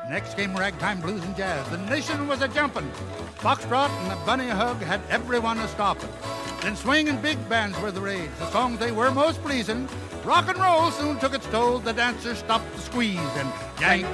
Next came ragtime, blues, and jazz. The nation was a-jumping. Foxtrot and the bunny hug had everyone a-stopping. Then swing and big bands were the rage. The songs they were most pleasing. Rock and roll soon took its toll. The dancers stopped to squeeze. And Yankee